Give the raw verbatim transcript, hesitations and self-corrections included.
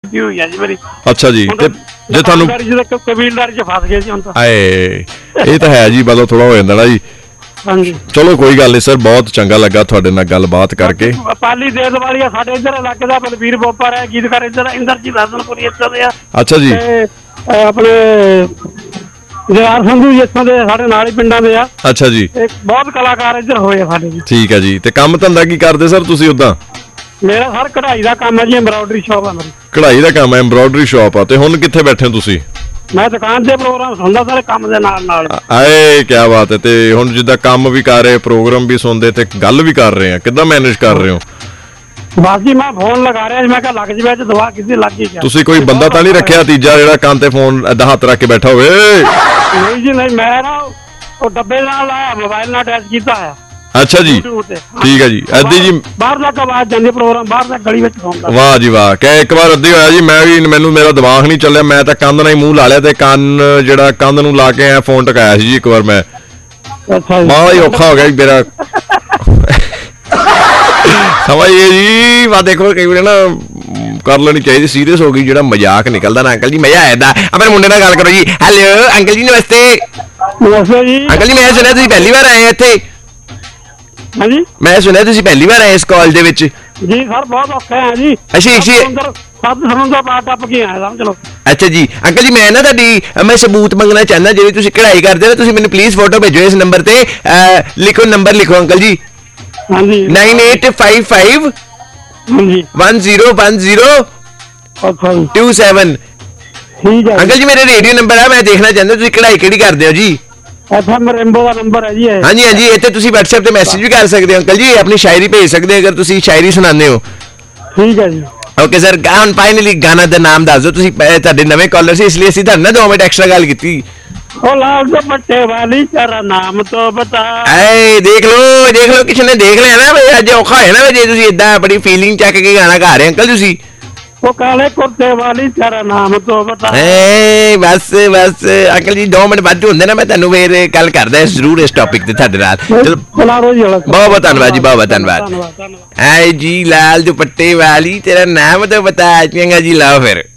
ਕੀਤੀ ਹੋਈ ਹੈ ਜੀ ਮੇਰੀ। ਅੱਛਾ ਜੀ, ਤੇ ਜੇ ਤੁਹਾਨੂੰ ਕਬੀਲਦਾਰੀ ਚ ਫਸ ਗਏ ਸੀ ਹੁਣ ਤਾਂ। ਆਏ ਇਹ ਤਾਂ ਹੈ ਜੀ, ਮਤਲਬ ਥੋੜਾ ਹੋ ਜਾਂਦਾ ਨਾ ਜੀ। ਹਾਂਜੀ ਚਲੋ ਕੋਈ ਗੱਲ ਨਹੀਂ ਸਰ, ਬਹੁਤ ਚੰਗਾ ਲੱਗਾ ਤੁਹਾਡੇ ਨਾਲ ਗੱਲਬਾਤ ਕਰਕੇ। ਪਾਲੀ ਦੇਦ ਵਾਲੀ ਆ ਸਾਡੇ ਇੱਧਰ ਇਲਾਕੇ ਦਾ ਬਲਬੀਰ ਬੋਪਰ ਹੈ, ਗੀਤਕਾਰ ਇੱਧਰ ਇੰਦਰਜੀਤ ਹਸਨਪੁਰੀ ਇੱਧਰ ਦੇ ਆ। ਅੱਛਾ ਜੀ। ਆਪਣੇ ਜਵਾਰ ਸੰਧੂ ਜੀ ਇੱਥੋਂ ਦੇ ਸਾਡੇ ਨਾਲ ਹੀ ਪਿੰਡਾਂ ਦੇ ਆ। ਅੱਛਾ ਜੀ, ਬਹੁਤ ਕਲਾਕਾਰ ਇੱਧਰ ਹੋਏ ਆ ਸਾਡੇ ਜੀ। ਠੀਕ ਹੈ ਜੀ। ਤੇ ਕੰਮ ਧੰਦਾ ਕੀ ਕਰਦੇ ਸਰ ਤੁਸੀਂ ਉਦਾਂ? ਮੇਰਾ ਸਰ ਕਢਾਈ ਦਾ ਕੰਮ ਹੈ ਜੀ, ਐਮਬਰਾਇਡਰੀ ਸ਼ਾਪ ਆ ਮੇਰੀ। ਕਢਾਈ ਦਾ ਕੰਮ ਹੈ, ਐਮਬਰਾਇਡਰੀ ਸ਼ਾਪ ਆ। ਤੇ ਹੁਣ ਕਿੱਥੇ ਬੈਠੇ ਹੋ ਤੁਸੀਂ? ਮੈਂ ਦੁਕਾਨ ਤੇ ਪ੍ਰੋਗਰਾਮ ਸੁਣਦਾ ਸਾਰੇ ਕੰਮ ਦੇ ਨਾਲ ਨਾਲ। ਆਏ ਕੀ ਬਾਤ ਹੈ। ਤੇ ਹੁਣ ਜਿੱਦਾਂ ਕੰਮ ਵੀ ਕਰ ਰਹੇ, ਪ੍ਰੋਗਰਾਮ ਵੀ ਸੁਣਦੇ ਤੇ ਗੱਲ ਵੀ ਕਰ ਰਹੇ ਆ, ਕਿੱਦਾਂ ਮੈਨੇਜ ਕਰ ਰਹੇ ਹੋ? ਬਸ ਜੀ ਮੈਂ ਫੋਨ ਲਗਾ ਰਿਹਾ, ਮੈਂ ਕਿਹਾ ਲੱਗ ਜਵੇ ਤੇ ਦਵਾ ਕਿੱਥੇ ਲੱਗ ਗਈ। ਤੁਸੀਂ ਕੋਈ ਬੰਦਾ ਤਾਂ ਨਹੀਂ ਰੱਖਿਆ ਤੀਜਾ ਜਿਹੜਾ ਕੰਨ ਤੇ ਫੋਨ ਏਦਾਂ ਹੱਥ ਰੱਖ ਕੇ ਬੈਠਾ ਹੋਵੇ? ਨਹੀਂ ਜੀ ਨਹੀਂ, ਮੈਂ ਨਾ ਉਹ ਡੱਬੇ ਨਾਲ ਲਾਇਆ, ਮੋਬਾਈਲ ਨਾਲ ਅਟੈਚ ਕੀਤਾ ਹੈ। ਅੱਛਾ ਜੀ, ਠੀਕ ਹੈ ਜੀ। ਅੱਧੀ ਜੀ ਬਾਹਰ ਤੱਕ ਆਵਾਜ਼ ਜਾਂਦੀ, ਪ੍ਰੋਗਰਾਮ ਬਾਹਰ ਤੱਕ ਗਲੀ ਵਿੱਚ ਸੁਣਦਾ। ਵਾਹ ਜੀ ਵਾਹ। ਕਿ ਇੱਕ ਵਾਰ ਅੱਧੀ ਹੋਇਆ ਜੀ, ਮੈਂ ਵੀ ਮੈਨੂੰ ਮੇਰਾ ਦਿਮਾਗ ਨਹੀਂ ਚੱਲਿਆ, ਮੈਂ ਤਾਂ ਕੰਨ ਨਾਲ ਹੀ ਮੂੰਹ ਲਾ ਲਿਆ ਤੇ ਕੰਨ ਜਿਹੜਾ ਕੰਨ ਨੂੰ ਲਾ ਕੇ ਐ ਫੋਨ ਟਕਾਇਆ ਸੀ ਜੀ ਇੱਕ ਵਾਰ ਮੈਂ। ਅੱਛਾ ਜੀ, ਬਾਹਲਾ ਹੀ ਔਖਾ ਹੋ ਗਿਆ ਜੀ ਮੇਰਾ। ਸਮਝੀਏ ਜੀ। ਵਾ ਦੇਖੋ ਕਈ ਵਾਰ ਨਾ ਕਰ ਲੈਣੀ ਚਾਹੀਦੀ, ਸੀਰੀਅਸ ਹੋ ਗਈ, ਜਿਹੜਾ ਮਜ਼ਾਕ ਨਿਕਲਦਾ ਨਾ ਅੰਕਲ ਜੀ ਮਜ਼ਾ ਆਇਆ। ਆਪਣੇ ਮੁੰਡੇ ਨਾਲ ਗੱਲ ਕਰੋ ਜੀ। ਹੈਲੋ ਅੰਕਲ ਜੀ, ਨਮਸਤੇ। ਨਮਸਤੇ ਜੀ। ਅੰਕਲ ਜੀ ਮੈਂ ਸੁਣਿਆ ਤੁਸੀਂ ਪਹਿਲੀ ਵਾਰ ਆਏ ਇੱਥੇ? ਹਾਂਜੀ ਮੈਂ ਸੁਣਿਆ ਤੁਸੀਂ ਪਹਿਲੀ ਵਾਰ ਆਏ ਇਸ ਕਾਲਜ ਦੇ ਵਿੱਚ? ਜੀ ਸਰ ਬਹੁਤ ਔਖਾ ਹੈ ਜੀ। ਅੱਛਾ ਅੱਛਾ, ਸੱਤ ਸਮੁੰਦਰ ਪਾਰ ਟੱਪ ਕੇ ਆਇਆ ਸਮਝ ਲਓ। ਅੱਛਾ ਜੀ ਅੰਕਲ ਜੀ, ਮੈਂ ਨਾ ਤੁਹਾਡੀ ਮੈਂ ਸਬੂਤ ਮੰਗਣਾ ਚਾਹੁੰਦਾ। ਜਿਹੜੀ ਤੁਸੀਂ ਕਢਾਈ ਕਰਦੇ ਹੋ ਤੁਸੀਂ ਮੈਨੂੰ ਪਲੀਜ਼ ਫੋਟੋ ਭੇਜੋ ਇਸ ਨੰਬਰ ਤੇ। ਲਿਖੋ ਨੰਬਰ, ਲਿਖੋ ਅੰਕਲ ਜੀ। ਹਾਂਜੀ ਨਾਈਨ ਏਟ ਫਾਈਵ ਫਾਈਵ ਹਾਂਜੀ ਵਨ ਜ਼ੀਰੋ ਵਨ ਜ਼ੀਰੋ ਅੱਛਾ ਜੀ ਟੂ ਸੈਵਨ। ਠੀਕ ਹੈ ਅੰਕਲ ਜੀ ਮੇਰਾ ਰੇਡੀਓ ਨੰਬਰ ਹੈ, ਮੈਂ ਦੇਖਣਾ ਚਾਹੁੰਦਾ ਤੁਸੀਂ ਕਢਾਈ ਕਿਹੜੀ ਕਰਦੇ ਹੋ ਜੀ। ਐਫ ਐਮ ਰੇਨਬੋ ਦਾ ਨੰਬਰ ਹੈ ਜੀ ਇਹ। ਹਾਂਜੀ ਹਾਂਜੀ, ਇੱਥੇ ਤੁਸੀਂ WhatsApp ਤੇ ਮੈਸੇਜ ਵੀ ਕਰ ਸਕਦੇ ਹੋ ਅੰਕਲ ਜੀ, ਆਪਣੀ ਸ਼ਾਇਰੀ ਭੇਜ ਸਕਦੇ ਹੋ ਅਗਰ ਤੁਸੀਂ ਸ਼ਾਇਰੀ ਸੁਣਾਉਂਦੇ ਹੋ। ਠੀਕ ਹੈ ਜੀ। ਓਕੇ ਸਰ, ਹੁਣ ਫਾਈਨਲੀ ਗਾਣਾ ਦਾ ਨਾਮ ਦੱਸ ਦਿਓ। ਤੁਸੀਂ ਤੁਹਾਡੇ ਨਵੇਂ ਕਾਲਰ ਸੀ ਇਸ ਲਈ ਅਸੀਂ ਤੁਹਾਡੇ ਨਾਲ ਦੋ ਮਿੰਟ ਐਕਸਟਰਾ ਗੱਲ ਕੀਤੀ। ਉਹ ਲਾਲ ਦੁਪੱਟੇ ਵਾਲੀ ਤੇਰਾ ਨਾਮ ਤੋਂ ਬਤਾ। ਐ ਦੇਖ ਲਓ ਦੇਖ ਲਓ, ਕਿਸੇ ਨੇ ਦੇਖ ਲਿਆ ਨਾ ਵੀ ਅੱਜ ਔਖਾ ਹੋਇਆ ਨਾ ਜੇ ਤੁਸੀਂ ਏਦਾਂ ਆਪਣੀ ਫੀਲਿੰਗ ਚੱਕ ਕੇ ਗਾਣਾ ਗਾ ਰਹੇ ਅੰਕਲ ਤੁਸੀਂ। ਉਹ ਕਾਲੇ ਕੁਰਤੇ ਵਾਲੀ ਤੇਰਾ ਨਾਮ ਤੋਂ ਬਤਾ। ਏ ਬਸ ਬਸ ਅੰਕਲ ਜੀ, ਦੋ ਮਿੰਟ ਬਾਅਦ ਹੁੰਦੇ ਨਾ ਮੈਂ ਤੁਹਾਨੂੰ ਫੇਰ ਗੱਲ ਕਰਦਾ ਜ਼ਰੂਰ ਇਸ ਟੌਪਿਕ ਤੇ ਤੁਹਾਡੇ ਨਾਲ। ਚਲੋ ਬਹੁਤ ਬਹੁਤ ਧੰਨਵਾਦ ਜੀ, ਬਹੁਤ ਬਹੁਤ ਧੰਨਵਾਦ। ਐ ਜੀ ਲਾਲ ਦੁਪੱਟੇ ਵਾਲੀ ਤੇਰਾ ਨਾਮ ਤੋਂ ਬਤਾ। ਚੰਗਾ ਜੀ, ਲਾਓ ਫਿਰ।